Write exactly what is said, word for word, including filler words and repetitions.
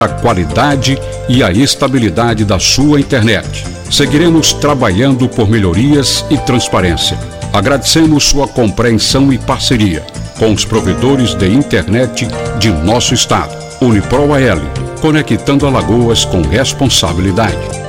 a qualidade e a estabilidade da sua internet. Seguiremos trabalhando por melhorias e transparência. Agradecemos sua compreensão e parceria com os provedores de internet de nosso estado. Unipro A L, conectando Alagoas com responsabilidade.